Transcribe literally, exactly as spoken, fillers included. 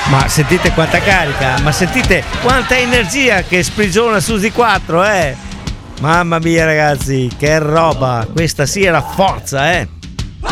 Ma sentite quanta carica, ma sentite quanta energia che sprigiona Susi quattro, eh! Mamma mia ragazzi, che roba! Questa sì era forza, eh!